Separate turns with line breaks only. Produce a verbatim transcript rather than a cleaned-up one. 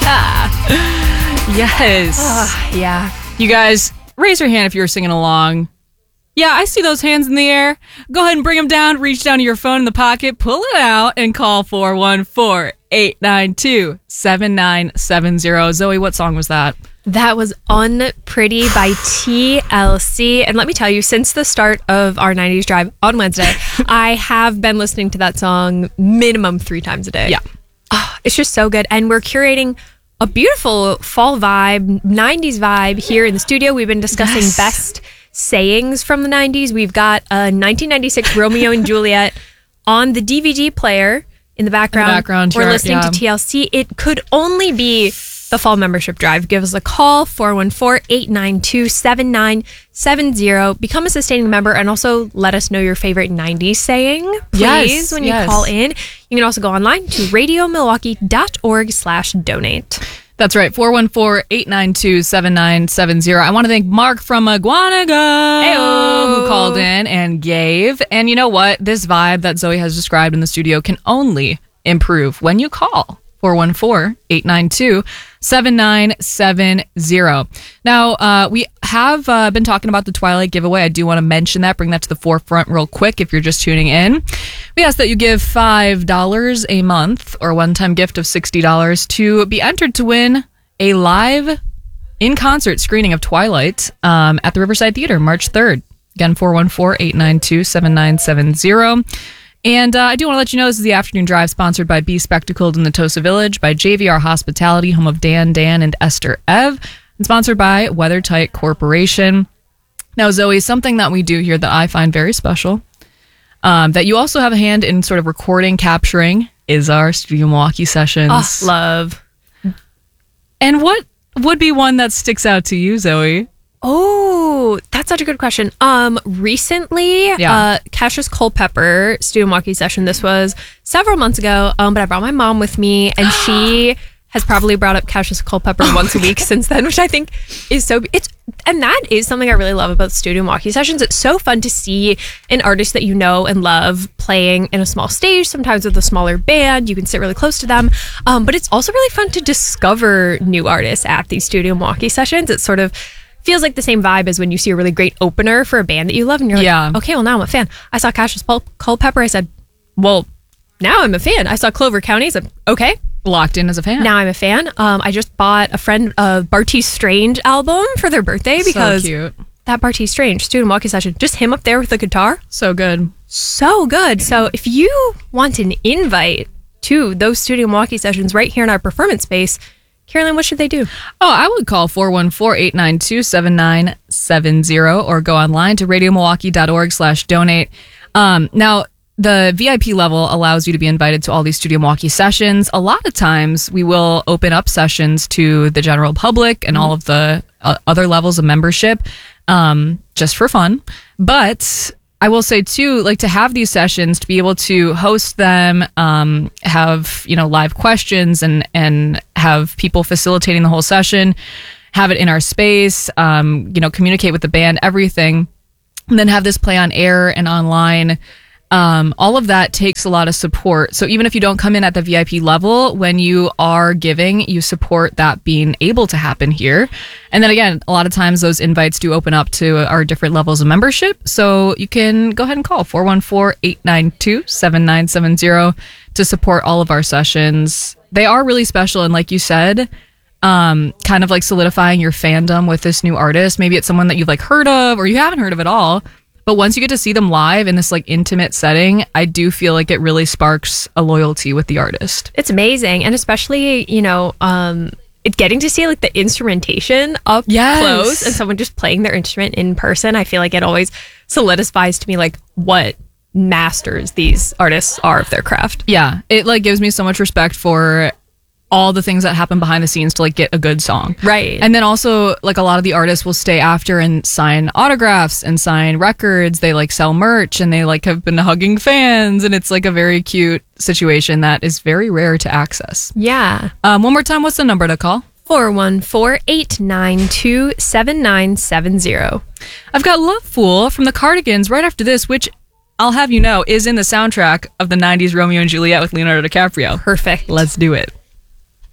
Yes.
Uh, yeah.
You guys, raise your hand if you were singing along. Yeah, I see those hands in the air. Go ahead and bring them down. Reach down to your phone in the pocket, pull it out, and call four one four, eight nine two, seven nine seven zero. Zoe, what song was that?
That was Unpretty by T L C. And let me tell you, since the start of our nineties Drive on Wednesday, I have been listening to that song minimum three times a day.
Yeah.
Oh, it's just so good. And we're curating a beautiful fall vibe, nineties vibe here in the studio. We've been discussing
Yes.
best sayings from the nineties. We've got a nineteen ninety-six Romeo and Juliet on the D V D player in the background.
In the background,
We're
sure,
listening
yeah.
to T L C. It could only be the fall membership drive. Give us a call, four one four, eight nine two, seven nine seven zero. Become a sustaining member and also let us know your favorite nineties saying, please,
Yes,
when you
yes.
call in. You can also go online to radio milwaukee dot org slash donate.
That's right, four one four, eight nine two, seven nine seven zero. I want to thank Mark from Aguanaga
Heyo.
who called in and gave. And you know what? This vibe that Zoe has described in the studio can only improve when you call four one four, eight nine two, seven nine seven zero. Now, uh, we have uh, been talking about the Twilight giveaway. I do want to mention that, bring that to the forefront real quick if you're just tuning in. We ask that you give five dollars a month or a one-time gift of sixty dollars to be entered to win a live in-concert screening of Twilight um, at the Riverside Theater, March third. Again, four one four, eight nine two, seven nine seven zero. And uh, I do want to let you know this is the Afternoon Drive sponsored by Be Spectacled in the Tosa Village, by J V R Hospitality, home of Dan, Dan, and Esther Ev, and sponsored by WeatherTight Corporation. Now, Zoe, something that we do here that I find very special, um, that you also have a hand in sort of recording, capturing, is our Studio Milwaukee sessions.
Oh, love.
And what would be one that sticks out to you, Zoe?
Oh, that's such a good question. Um, recently,
Yeah.
uh, Cassius Culpepper Studio Milwaukee session. This was several months ago. Um, but I brought my mom with me, and she has probably brought up Cassius Culpepper once a week since then, which I think is so. It's and that is something I really love about Studio Milwaukee sessions. It's so fun to see an artist that you know and love playing in a small stage, sometimes with a smaller band. You can sit really close to them, um, but it's also really fun to discover new artists at these Studio Milwaukee sessions. It's sort of feels like the same vibe as when you see a really great opener for a band that you love and you're like,
Yeah.
okay, well, now I'm a fan. I saw Cassius Pul- Culpepper. I said, well, now I'm a fan. I saw Clover County. I said, okay,
Locked in as a fan.
now I'm a fan. Um, I just bought a friend a Barty Strange album for their birthday because
so cute.
that Barty Strange Student Milwaukee session, just him up there with the guitar,
So good.
so good. So if you want an invite to those Studio Milwaukee sessions right here in our performance space, Carolyn, what should they do?
Oh, I would call four one four, eight nine two, seven nine seven zero or go online to radio milwaukee dot org slash donate. Um, now, the V I P level allows you to be invited to all these Studio Milwaukee sessions. A lot of times we will open up sessions to the general public and all of the uh, other levels of membership um, just for fun. But I will say too, like to have these sessions, to be able to host them, um, have, you know, live questions and, and have people facilitating the whole session, have it in our space, um, you know, communicate with the band, everything, and then have this play on air and online. Um, all of that takes a lot of support. So even if you don't come in at the V I P level, when you are giving, you support that being able to happen here. And then again, a lot of times those invites do open up to our different levels of membership. So you can go ahead and call four one four, eight nine two, seven nine seven zero to support all of our sessions. They are really special. And like you said, um, kind of like solidifying your fandom with this new artist. Maybe it's someone that you've like heard of or you haven't heard of at all. But once you get to see them live in this like intimate setting, I do feel like it really sparks a loyalty with the artist.
It's amazing. And especially, you know, um, it, getting to see like the instrumentation up
Yes.
close and someone just playing their instrument in person, I feel like it always solidifies to me like what masters these artists are of their craft.
Yeah, it like gives me so much respect for all the things that happen behind the scenes to like get a good song.
Right.
And then also like a lot of the artists will stay after and sign autographs and sign records. They like sell merch and they like have been hugging fans, and it's like a very cute situation that is very rare to access.
Yeah.
Um, one more time, what's the number to call?
four one four, eight nine two, seven nine seven zero.
I've got Love Fool from the Cardigans right after this, which I'll have you know is in the soundtrack of the nineties Romeo and Juliet with Leonardo DiCaprio.
Perfect.
Let's do it.